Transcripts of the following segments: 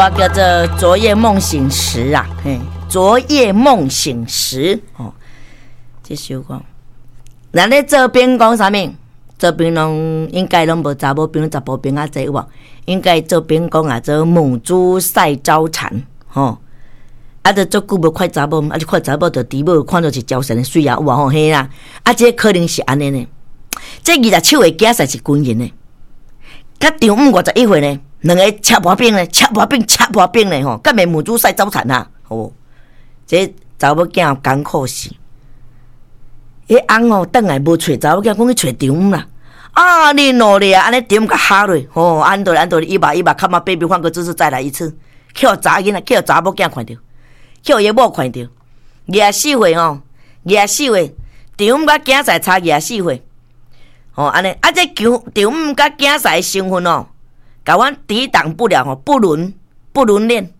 叫做昨夜梦醒时啊，昨夜梦醒时哦，这首歌。咱咧这边讲啥物？这边拢应该拢无查某兵、查甫兵啊济有无？应该这边讲啊，做母猪赛招蝉吼。啊，就足久无看查某，啊就看查某就猪母看到是招蝉的水啊，有无吼嘿啦。啊，这可能是安尼呢。这27岁竞赛是军人呢，甲张武51岁呢。两个车破冰咧，车破冰咧吼，甲袂母猪赛招蝉啊！哦，这查某囝艰苦死。迄翁哦，等来无找查某囝，讲去找张武啦。啊，你努力啊，安尼张甲下落，吼，安多一把看嘛，baby 换个姿势再来一次，叫查囡仔，叫查某囝看着，叫伊某看着，24岁哦，24岁，张武甲竞赛差24岁，哦，安尼，啊，这张武甲竞赛的身份哦。甲阮抵挡不了不伦恋，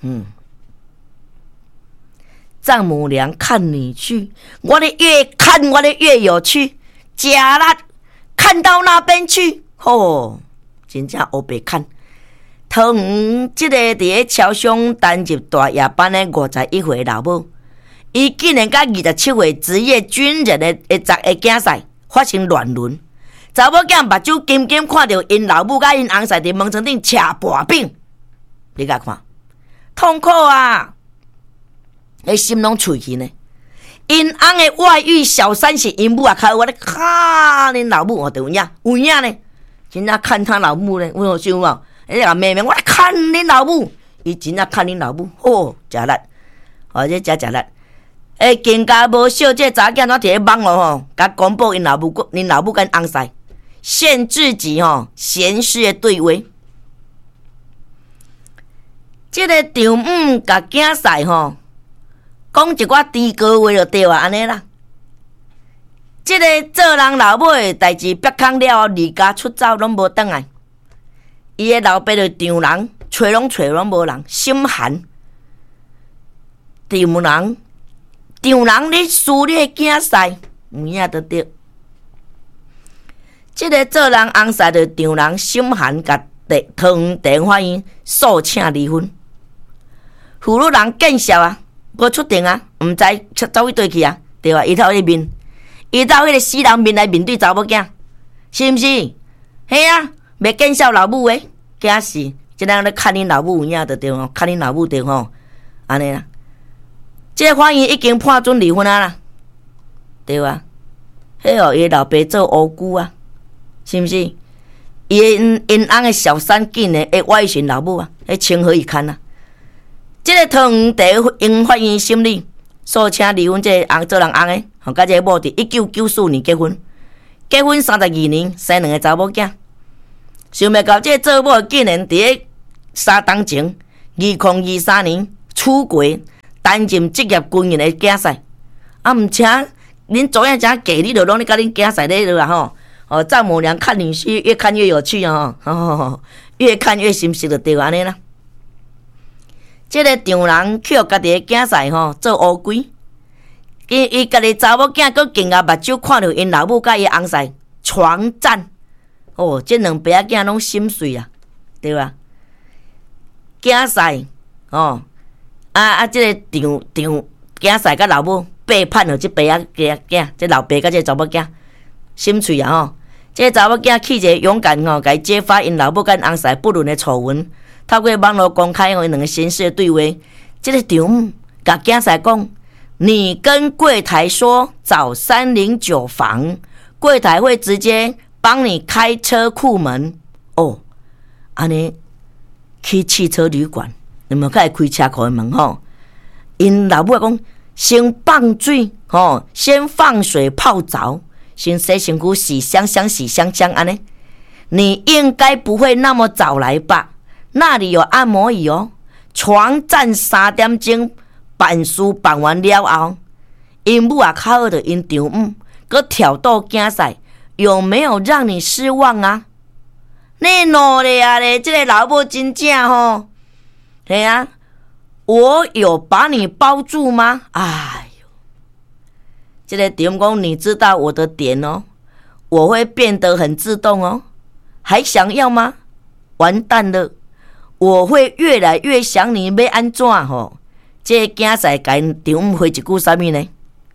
丈母娘看你去，我的越看我的越有趣，假啦，看到那边去，真正黑白看。汤圆这个伫咧超商担任大夜班的51岁老母，伊竟然甲27岁职业军人的竞赛发生乱伦。查某囝目睭金金看到因老母甲因翁婿伫门床顶车破饼，你甲看，痛苦啊！伊心拢脆去呢。因翁的外遇小三是因母啊，开我咧看恁老母，就有影呢，真正看他老母呢，有想无？你讲妹妹，我来看恁老母，伊真正看恁老母，食力，这食力。更加无少这查囝怎伫咧网络吼，甲公布因老母跟翁婿。限制级闲事的对位，这个张武甲竞赛讲一寡低高话就对啊，安尼啦。这个做人老母的代志别空了后，离家出走拢无转来。伊的老爸就张人，找拢无人，心寒。张人你输你的竞赛，有影就对。这个做人翁婿就张人心寒，甲汤电法院诉请离婚。妇女人见笑啊，无出庭啊，毋知走去对去啊，对啊，伊头迄面，伊头迄个死人面来面对查某囝，是毋是？嘿啊，袂见笑老母诶，假是，即人咧看恁老母有影就对吼，看恁老母对吼，安尼啦。这个法院已经判准离婚啊啦，对啊，迄伊老爸做乌龟啊。是毋是？因翁的小三竟然会外寻老母啊，情何以堪啊！这个汤圆第因法院审理诉请离婚，这个做人翁的，甲这个某伫1994年结婚32年，生2个查某囝。想袂到这个做某竟然伫咧3当前2023年出国担任职业军人的竞赛，毋请恁昨夜真假，你就拢咧甲恁竞赛咧啦吼。丈母娘看女婿越看越有趣越看越心实就对安尼啦。这个张人去家己的竞赛做乌龟，伊家己查某囝佫竟啊目睭看到因老母甲伊翁婿床战，这两爸仔囝拢心碎啊，对吧？竞赛这个张竞赛甲老母背叛了这爸仔囝，这老爸甲这查某囝心碎啊这个查某囝气节勇敢甲伊揭发因老母甲翁婿不伦的丑闻，透过网络公开因两个闲事的对话。这个张武甲竞赛讲，你跟柜台说找309房，柜台会直接帮你开车库门。安尼去汽车旅馆，你们开开车库的门因老母讲先放水先放水泡澡。先洗身躯，洗香香，安尼，你应该不会那么早来吧？那里有按摩椅床站3点钟，办事办完了后，因母也考好着因张武，搁挑逗竞赛，有没有让你失望啊？你努力啊咧，这个老母真正对啊，我有把你包住吗？这个张公，你知道我的点我会变得很自动还想要吗？完蛋了， 我会越来越想你，要安怎吼？这个囝婿甲因丈夫回一句啥物呢？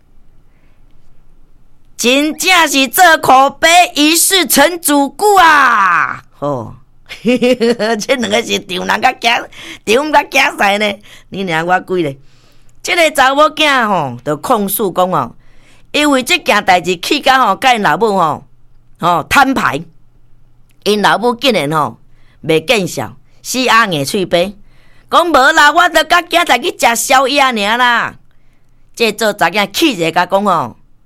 真正是做口碑，一世成主顾啊！吼，这两个是丈人甲囝，丈夫甲囝婿呢？你俩我鬼咧！这个查某囝吼，就控诉讲哦，因为这件代志气甲吼，甲因老母吼摊牌，因老母竟然吼袂见笑，死鸭硬喙白，讲无啦，我着甲囝仔去食宵夜尔啦。这做查囝气者甲讲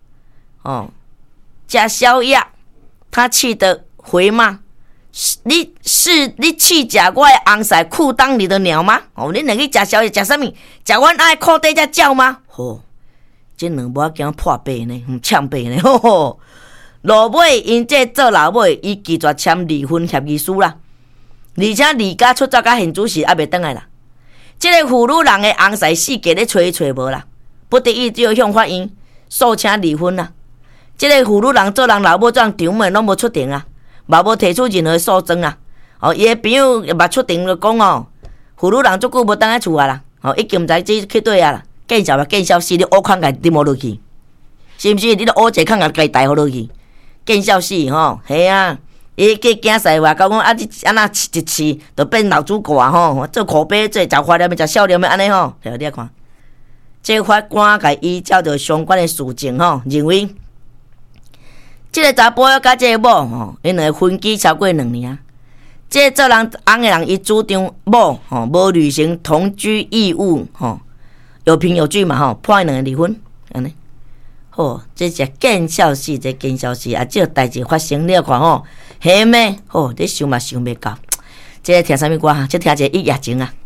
吃宵夜，他气得回骂：你去食我的红色裤裆里的鸟吗？你两个吃宵夜吃什么？吃阮爱裤底只鸟吗？这两无惊破病呢，呛病呢。落尾因这做老尾，伊拒绝签离婚协议书啦，而且离家出走甲现主时还袂倒来啦。这个妇女人的红婿死计咧找无啦，不得已只有向法院诉请离婚啦。这个妇女人做人老母这样丈夫拢无出庭啊，嘛无提出任何诉状啊。伊的朋友也嘛出庭就讲妇女人足久无倒来厝啊啦，已经毋知这去对啊啦。见笑死，你乌空甲滴无落去，是毋是？你都乌一空甲家带好落去，见笑死系啊！伊个囝婿话讲你安那一次就变老主顾啊做口碑做食花了要食少了要安尼你来看，这法官甲依照着相关的事情认为。这个查甫仔甲这个某因两个分居超过2年啊。这个做人翁的人伊主张某无履行同居义务有凭有据嘛判因两个离婚安尼。这是见笑死，这见笑死啊！这个代志发生了看嘿咩？你想嘛想袂到。这听啥物歌这听一个《一夜情》啊。